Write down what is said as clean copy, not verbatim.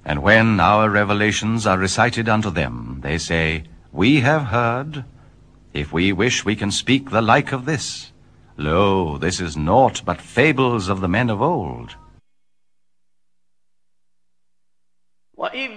And when our revelations are recited unto them, they say, We have heard. If we wish, we can speak the like of this. Lo, this is naught but fables of the men of old.